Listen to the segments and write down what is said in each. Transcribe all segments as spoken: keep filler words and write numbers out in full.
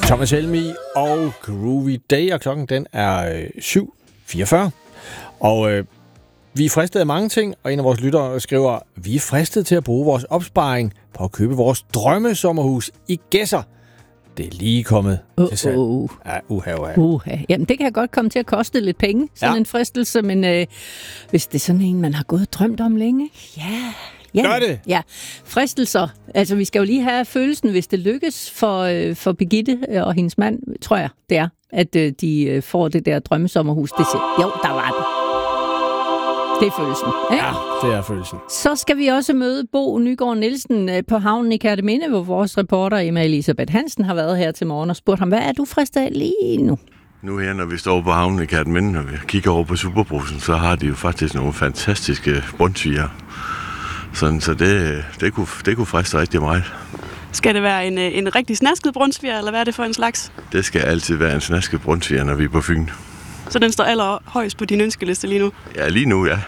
Thomas Helmig og Groovy Day, og klokken den er øh, syv fireogfyrre. Og øh, vi er fristet af mange ting, og en af vores lyttere skriver, vi er fristet til at bruge vores opsparing på at købe vores drømmesommerhus i Gedser. Det er lige kommet uh, til salg. Uh. Ja, uha, uha. Uha. Jamen, det kan godt komme til at koste lidt penge, sådan ja. en fristelse, men øh, hvis det er sådan en, man har gået og drømt om længe, ja... Ja, gør det! Ja, fristelser. Altså, vi skal jo lige have følelsen, hvis det lykkes for, øh, for Birgitte og hendes mand, tror jeg, det er, at øh, de øh, får det der drømmesommerhus. Det siger, jo, der var det. Det er følelsen. Ikke? Ja, det er følelsen. Så skal vi også møde Bo Nygaard Nielsen øh, på havnen i Kerteminde, hvor vores reporter Emma Elisabeth Hansen har været her til morgen og spurgt ham, hvad er du fristet af lige nu? Nu her, når vi står på havnen i Kerteminde, og vi kigger over på Superbrugsen, så har de jo faktisk nogle fantastiske brunsviger. Sådan, så det, det, kunne, det kunne friste rigtig meget. Skal det være en, en rigtig snasket brunsviger, eller hvad er det for en slags? Det skal altid være en snasket brunsviger, når vi er på Fyn. Så den står allerhøjst på din ønskeliste lige nu? Ja, lige nu, ja.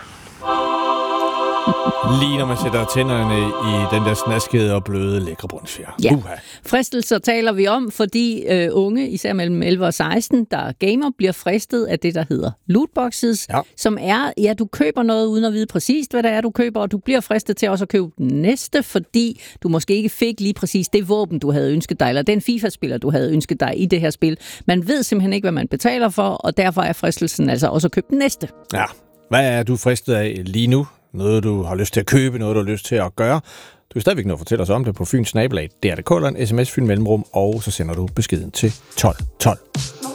Lige når man sætter tænderne i den der snaskede og bløde lækre brunsviger. Ja, Uha. Fristelser taler vi om, fordi øh, unge, især mellem elleve og seksten, der gamer, bliver fristet af det, der hedder lootboxes, ja. som er, ja, du køber noget uden at vide præcist, hvad det er, du køber, og du bliver fristet til også at købe den næste, fordi du måske ikke fik lige præcis det våben, du havde ønsket dig, eller den FIFA-spiller, du havde ønsket dig i det her spil. Man ved simpelthen ikke, hvad man betaler for, og derfor er fristelsen altså også at købe den næste. Ja, hvad er du fristet af lige nu? Noget, du har lyst til at købe, noget, du har lyst til at gøre. Du kan stadigvæk nå at fortælle os om det på Fyns Snabelag. Det er det kolder en sms Fyn Mellemrum, og så sender du beskeden til tolv tolv.